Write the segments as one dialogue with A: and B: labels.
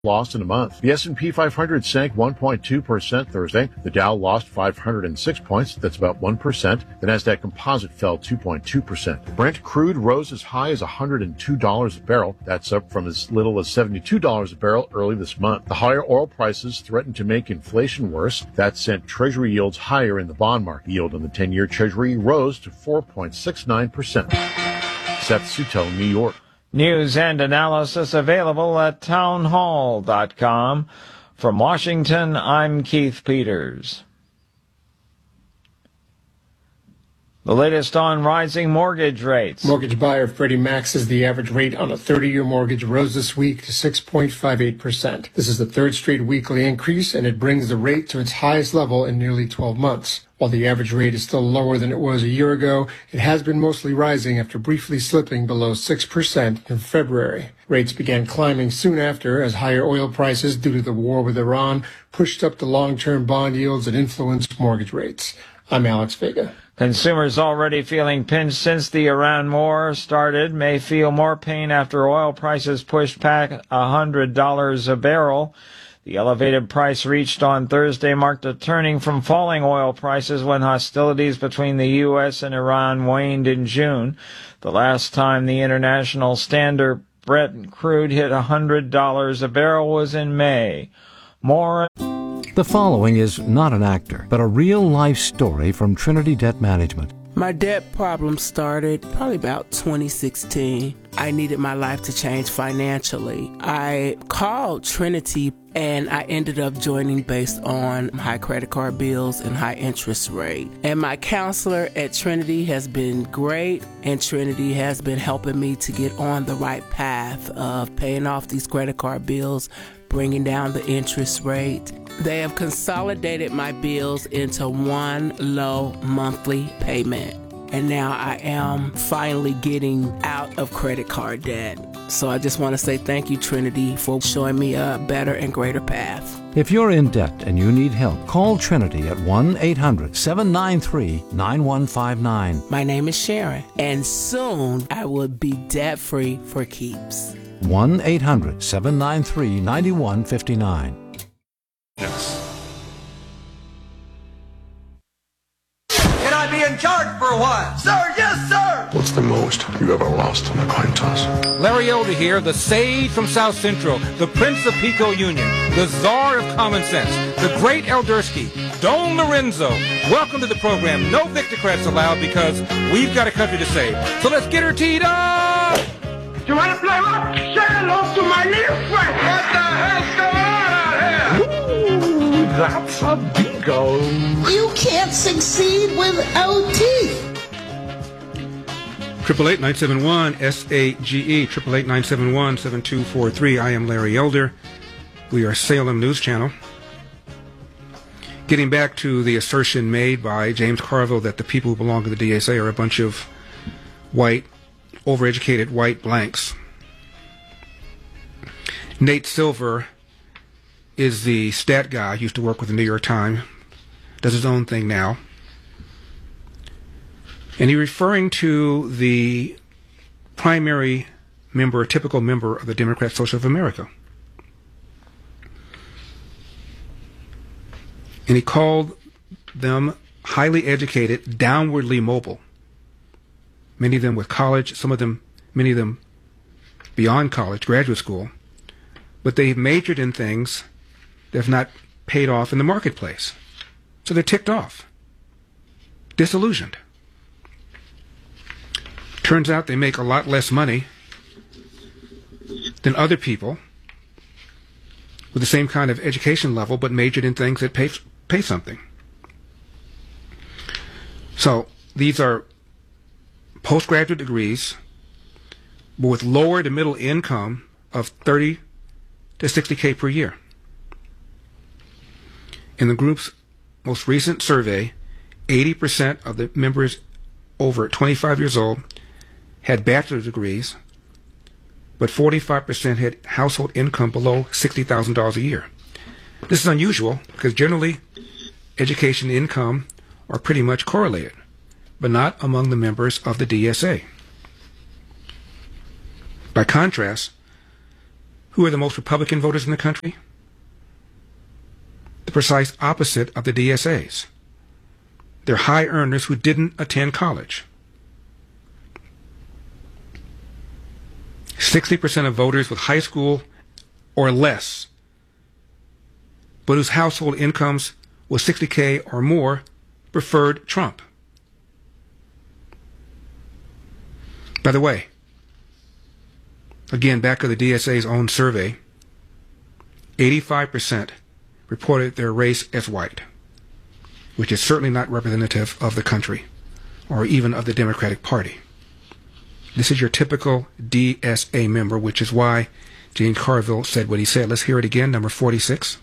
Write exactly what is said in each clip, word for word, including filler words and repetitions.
A: lost in a month. The S and P five hundred sank one point two percent Thursday. The Dow lost five hundred six points. That's about one percent. The Nasdaq Composite fell two point two percent. Brent crude rose as high as one hundred two dollars a barrel. That's up from as little as seventy-two dollars a barrel early this month. The higher oil prices threatened to make inflation worse. That sent Treasury yields higher in the bond market. The yield on the ten-year Treasury rose to four point six nine percent. Seth Sutel, New York.
B: News and analysis available at townhall dot com. From Washington, I'm Keith Peters. The latest on rising mortgage rates.
C: Mortgage buyer Freddie Mac says the average rate on a thirty-year mortgage rose this week to six point five eight percent. This is the third straight weekly increase, and it brings the rate to its highest level in nearly twelve months. While the average rate is still lower than it was a year ago, it has been mostly rising after briefly slipping below six percent in February. Rates began climbing soon after as higher oil prices due to the war with Iran pushed up the long-term bond yields and influenced mortgage rates. I'm Alex Vega.
B: Consumers already feeling pinched since the Iran war started may feel more pain after oil prices pushed back one hundred dollars a barrel. The elevated price reached on Thursday marked a turning from falling oil prices when hostilities between the U S and Iran waned in June. The last time the international standard Brent crude hit one hundred dollars a barrel was in May. More.
D: The following is not an actor, but a real-life story from Trinity Debt Management.
E: My debt problem started probably about twenty sixteen. I needed my life to change financially. I called Trinity and I ended up joining based on high credit card bills and high interest rate. And my counselor at Trinity has been great, and Trinity has been helping me to get on the right path of paying off these credit card bills, bringing down the interest rate. They have consolidated my bills into one low monthly payment. And now I am finally getting out of credit card debt. So I just want to say thank you, Trinity, for showing me a better and greater path.
D: If you're in debt and you need help, call Trinity at one eight hundred seven nine three nine one five nine.
E: My name is Sharon, and soon I will be debt-free for keeps.
D: one eight hundred seven nine three nine one five nine.
F: Yes. Can I be in charge for a while? Sir, yes, sir!
G: What's the most you ever lost on a coin toss?
H: Larry Elder here, the sage from South Central, the Prince of Pico Union, the czar of common sense, the great Eldersky, Don Lorenzo. Welcome to the program. No Victocrats allowed because we've got a country to save. So let's get her teed up!
I: You want to play what? Say hello to my little friend.
F: What the hell's going on out here?
I: Ooh, that's a bingo.
J: You can't succeed without teeth.
H: Triple eight nine seven one S A G E. Triple eight nine seven one seven two four three. I am Larry Elder. We are Salem News Channel. Getting back to the assertion made by James Carville that the people who belong to the D S A are a bunch of white, overeducated white blanks. Nate Silver is the stat guy. He used to work with the New York Times. Does his own thing now. And he's referring to the primary member, typical member of the Democrat Social of America. And he called them highly educated, downwardly mobile. Many of them with college, some of them, many of them beyond college, graduate school. But they've majored in things that have not paid off in the marketplace. So they're ticked off, disillusioned. Turns out they make a lot less money than other people with the same kind of education level, but majored in things that pay, pay something. So these are postgraduate degrees, but with lower to middle income of thirty to sixty K per year. In the group's most recent survey, eighty percent of the members over twenty-five years old had bachelor's degrees, but forty-five percent had household income below sixty thousand dollars a year. This is unusual because generally education and income are pretty much correlated, but not among the members of the D S A. By contrast, Who are the most Republican voters in the country? The precise opposite of the D S As. They're high earners who didn't attend college. sixty percent of voters with high school or less, but whose household incomes was sixty K or more, preferred Trump. By the way, again, back to the D S A's own survey, eighty-five percent reported their race as white, which is certainly not representative of the country or even of the Democratic Party. This is your typical D S A member, which is why James Carville said what he said. Let's hear it again, number forty-six.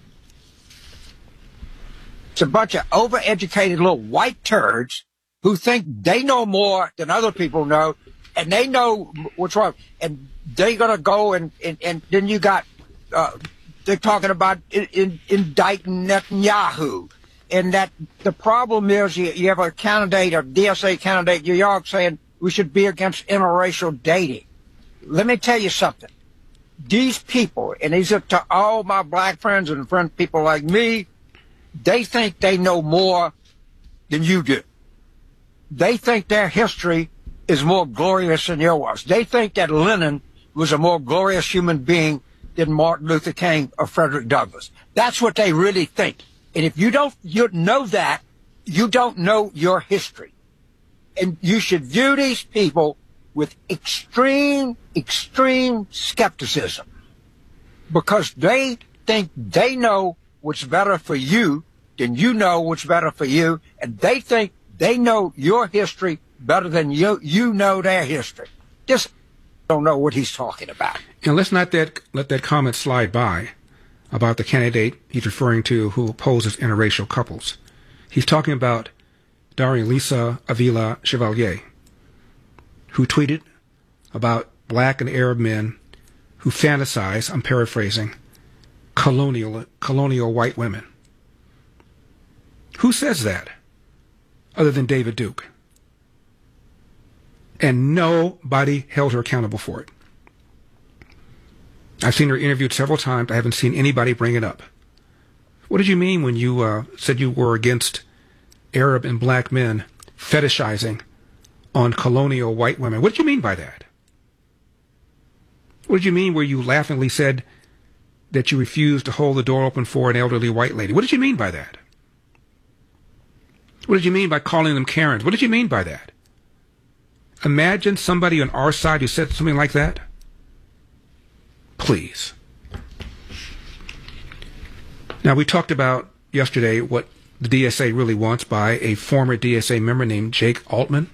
K: It's a bunch of overeducated little white turds who think they know more than other people know, and they know what's wrong, and they're going to go and, and, and then you got, uh, they're talking about in, in, indicting Netanyahu. And that the problem is you, you have a candidate, a D S A candidate, New York, saying we should be against interracial dating. Let me tell you something. These people, and these are to all my black friends and friend people like me, they think they know more than you do. They think their history is more glorious than yours. They think that Lenin was a more glorious human being than Martin Luther King or Frederick Douglass. That's what they really think. And if you don't you know that, you don't know your history. And you should view these people with extreme, extreme skepticism, because they think they know what's better for you than you know what's better for you, and they think they know your history better than you you know their history. Just don't know what he's talking about.
H: And let's not that let that comment slide by about the candidate he's referring to who opposes interracial couples. He's talking about Darlisa Avila Chevalier, who tweeted about black and Arab men who fantasize, I'm paraphrasing, colonial colonial white women. Who says that other than David Duke? And nobody held her accountable for it. I've seen her interviewed several times. I haven't seen anybody bring it up. What did you mean when you uh, said you were against Arab and black men fetishizing on colonial white women? What did you mean by that? What did you mean where you laughingly said that you refused to hold the door open for an elderly white lady? What did you mean by that? What did you mean by calling them Karens? What did you mean by that? Imagine somebody on our side who said something like that. Please. Now, we talked about yesterday what the D S A really wants by a former D S A member named Jake Altman.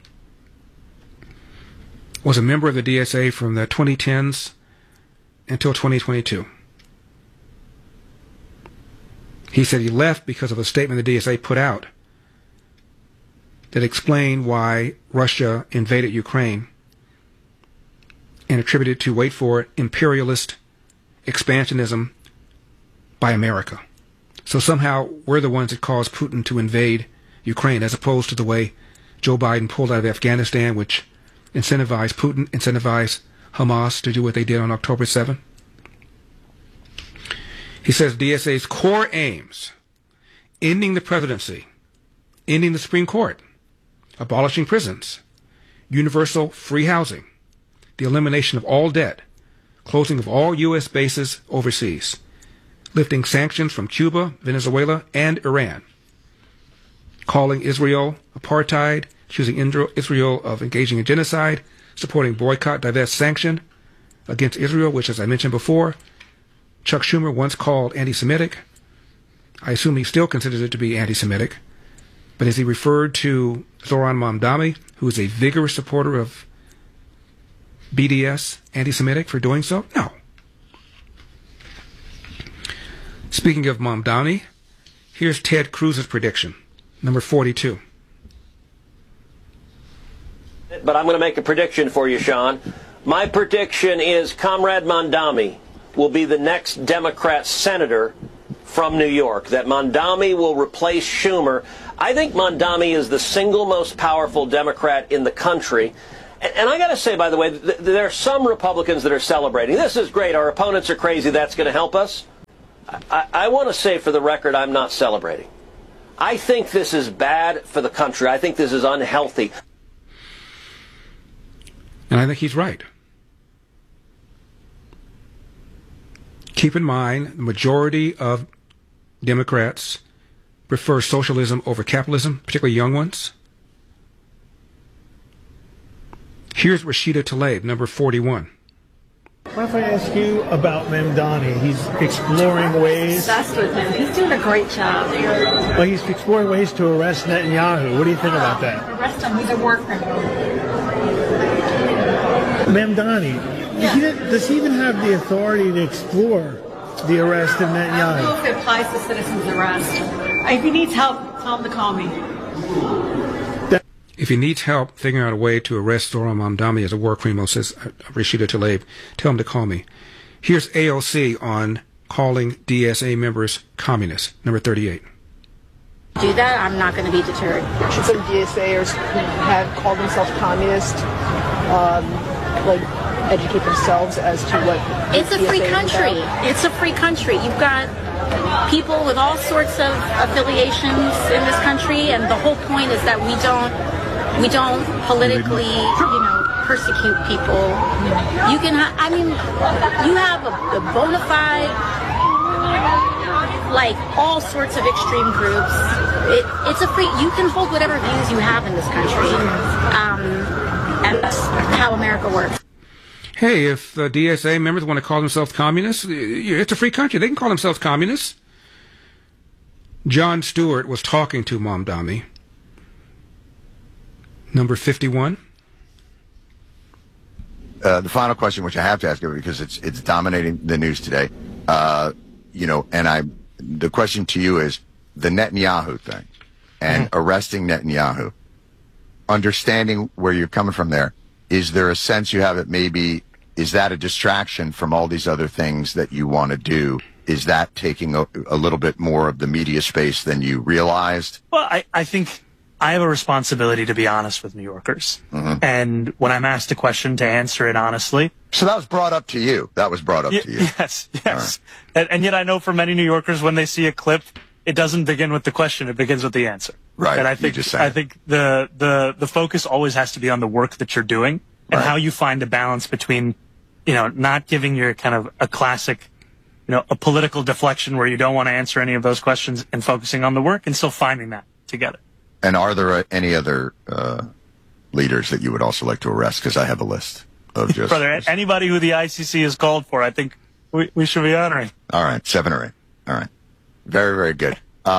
H: Was a member of the D S A from the twenty tens until twenty twenty-two. He said he left because of a statement the D S A put out that explained why Russia invaded Ukraine and attributed to, wait for it, imperialist expansionism by America. So somehow we're the ones that caused Putin to invade Ukraine, as opposed to the way Joe Biden pulled out of Afghanistan, which incentivized Putin, incentivized Hamas to do what they did on October seventh. He says D S A's core aims: ending the presidency, ending the Supreme Court, abolishing prisons, universal free housing, the elimination of all debt, closing of all U S bases overseas, lifting sanctions from Cuba, Venezuela, and Iran, calling Israel apartheid, accusing Israel of engaging in genocide, supporting boycott, divest, sanction against Israel, which, as I mentioned before, Chuck Schumer once called anti-Semitic. I assume he still considers it to be anti-Semitic. But has he referred to Zoran Mamdani, who is a vigorous supporter of B D S, anti-Semitic, for doing so? No. Speaking of Mamdani, here's Ted Cruz's prediction, number forty-two.
L: But I'm going to make a prediction for you, Sean. My prediction is Comrade Mamdani will be the next Democrat senator from New York, that Mamdani will replace Schumer. I think Mamdani is the single most powerful Democrat in the country, And I got to say, by the way, th- there are some Republicans that are celebrating. This is great. Our opponents are crazy. That's going to help us. I, I want to say for the record, I'm not celebrating. I think this is bad for the country. I think this is unhealthy.
H: And I think he's right. Keep in mind, the majority of Democrats prefer socialism over capitalism, particularly young ones. Here's Rashida Tlaib, number forty-one.
M: What if I ask you about Mamdani? He's exploring ways.
N: I'm obsessed with him. He's doing a great job.
M: Well, he's exploring ways to arrest Netanyahu. What do you think about that?
N: Arrest him. He's a war criminal.
M: Mamdani, he did, does he even have the authority to explore the arrest of Netanyahu?
N: I don't know if it applies to citizens' arrest. If he needs help, tell him to call me.
H: If he needs help figuring out a way to arrest Zohran Mamdani as a war criminal, says Rashida Tlaib, tell him to call me. Here's A O C on calling D S A members communists, number thirty-eight.
O: Do that, I'm not going to be deterred.
P: Should some D S Aers have called themselves communist, um, like educate themselves as to what?
O: It's a free country. It's a free country. You've got people with all sorts of affiliations in this country, and the whole point is that we don't we don't politically, you know, persecute people. You can, ha- I mean, you have a, a bona fide, like all sorts of extreme groups. It, it's a free. You can hold whatever views you have in this country, um, and that's how America works.
H: Hey, if the D S A members want to call themselves communists, it's a free country. They can call themselves communists. Jon Stewart was talking to Mamdani. Number fifty-one.
Q: Uh, the final question, which I have to ask you because it's it's dominating the news today, uh, you know, and I, the question to you is the Netanyahu thing and mm-hmm. arresting Netanyahu. Understanding where you're coming from there, is there a sense you have it maybe, is that a distraction from all these other things that you want to do? Is that taking a, a little bit more of the media space than you realized?
R: Well, I, I think I have a responsibility to be honest with New Yorkers. Mm-hmm. And when I'm asked a question, to answer it honestly.
Q: So that was brought up to you. That was brought up
R: y-
Q: to you.
R: Yes, yes. Right. And, and yet I know for many New Yorkers, when they see a clip, it doesn't begin with the question, it begins with the answer.
Q: Right.
R: And I think I think the, the, the focus always has to be on the work that you're doing and right. how you find a balance between, you know, not giving your kind of a classic, you know, a political deflection where you don't want to answer any of those questions and focusing on the work and still finding that together.
Q: And are there uh, any other uh, leaders that you would also like to arrest? Because I have a list of just...
R: Brother, anybody who the I C C has called for, I think we, we should be honoring.
Q: All right, seven or eight. All right. Very, very good. Uh,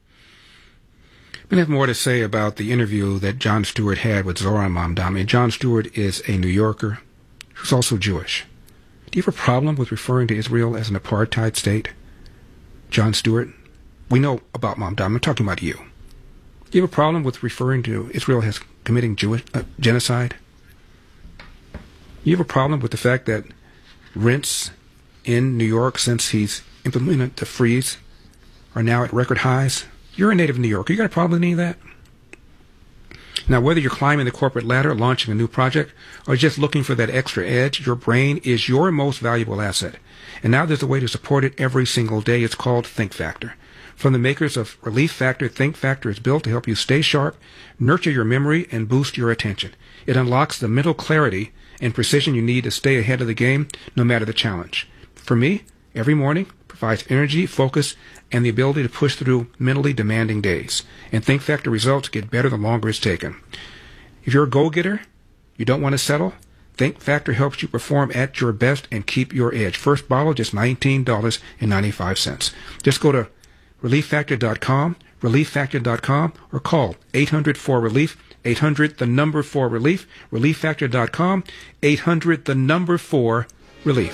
H: I have more to say about the interview that Jon Stewart had with Zohran Mamdani. Jon Stewart is a New Yorker who's also Jewish. Do you have a problem with referring to Israel as an apartheid state? Jon Stewart, we know about Mamdani. I'm talking about you. Do you have a problem with referring to Israel as committing Jewish uh, genocide? Do you have a problem with the fact that rents in New York, since he's implemented the freeze, are now at record highs? You're a native New Yorker. You got a problem with any of that? Now, whether you're climbing the corporate ladder, launching a new project, or just looking for that extra edge, your brain is your most valuable asset. And now there's a way to support it every single day. It's called Think Factor. From the makers of Relief Factor, Think Factor is built to help you stay sharp, nurture your memory, and boost your attention. It unlocks the mental clarity and precision you need to stay ahead of the game, no matter the challenge. For me, every morning provides energy, focus, and the ability to push through mentally demanding days. And Think Factor results get better the longer it's taken. If you're a go-getter, you don't want to settle, Think Factor helps you perform at your best and keep your edge. First bottle, just nineteen dollars and ninety-five cents. Just go to relief factor dot com, relief factor dot com, or call eight hundred four relief, eight hundred the number four relief, relief factor dot com, eight hundred the number four relief.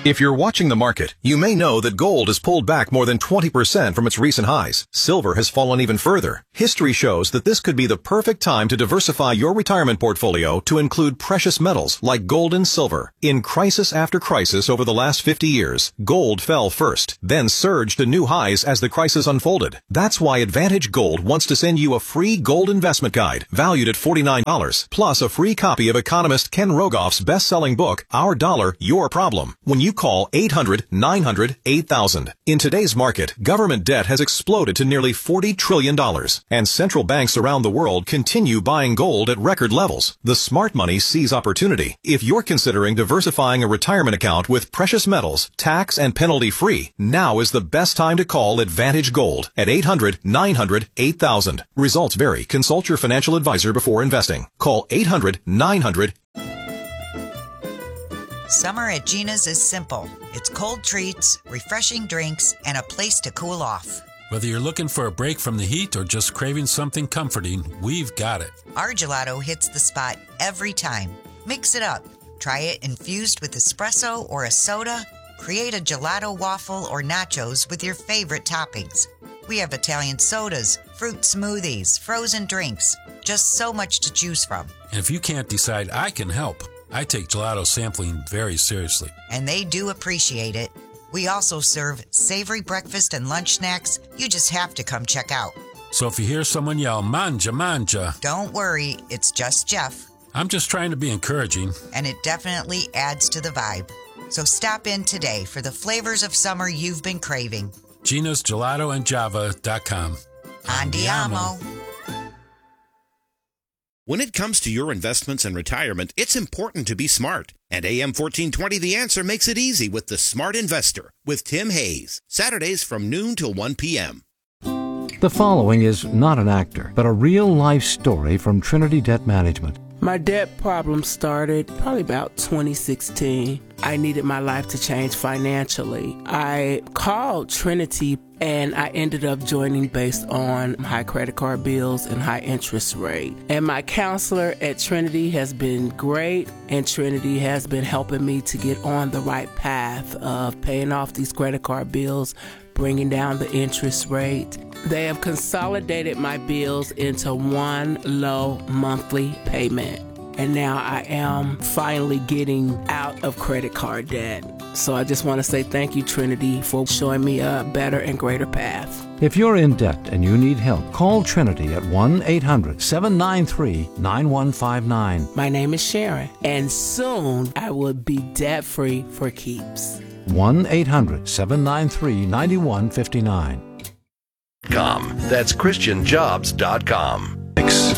S: If you're watching the market, you may know that gold has pulled back more than twenty percent from its recent highs. Silver has fallen even further. History shows that this could be the perfect time to diversify your retirement portfolio to include precious metals like gold and silver. In crisis after crisis over the last fifty years, gold fell first, then surged to new highs as the crisis unfolded. That's why Advantage Gold wants to send you a free gold investment guide valued at forty-nine dollars, plus a free copy of economist Ken Rogoff's best-selling book, Our Dollar, Your Problem, when you call eight hundred, nine hundred, eight thousand. In today's market, government debt has exploded to nearly forty trillion dollars, and central banks around the world continue buying gold at record levels. The smart money sees opportunity. If you're considering diversifying a retirement account with precious metals, tax and penalty-free, now is the best time to call Advantage Gold at eight hundred, nine hundred, eight thousand. Results vary. Consult your financial advisor before investing. Call eight hundred, nine hundred.
T: Summer at Gina's is simple. It's cold treats, refreshing drinks, and a place to cool off.
U: Whether you're looking for a break from the heat or just craving something comforting, we've got it.
T: Our gelato hits the spot every time. Mix it up. Try it infused with espresso or a soda. Create a gelato waffle or nachos with your favorite toppings. We have Italian sodas, fruit smoothies, frozen drinks. Just so much to choose from.
U: And if you can't decide, I can help. I take gelato sampling very seriously.
T: And they do appreciate it. We also serve savory breakfast and lunch snacks. You just have to come check out.
U: So if you hear someone yell, manja, manja,
T: don't worry, it's just Jeff.
U: I'm just trying to be encouraging.
T: And it definitely adds to the vibe. So stop in today for the flavors of summer you've been craving.
U: Gina's Gelato and Java dot com.
T: Andiamo.
V: When it comes to your investments and retirement, it's important to be smart. And A M fourteen twenty The Answer makes it easy with The Smart Investor with Tim Hayes. Saturdays from noon till one p.m.
D: The following is not an actor, but a real-life story from Trinity Debt Management.
E: My debt problem started probably about twenty sixteen. I needed my life to change financially. I called Trinity and I ended up joining based on high credit card bills and high interest rate. And my counselor at Trinity has been great, and Trinity has been helping me to get on the right path of paying off these credit card bills, bringing down the interest rate. They have consolidated my bills into one low monthly payment. And now I am finally getting out of credit card debt. So I just want to say thank you, Trinity, for showing me a better and greater path.
D: If you're in debt and you need help, call Trinity at one eight hundred, seven nine three, nine one five nine.
E: My name is Sharon, and soon I will be debt-free for keeps.
D: one eight hundred, seven nine three, nine one five nine.
W: Com. That's Christian Jobs dot com.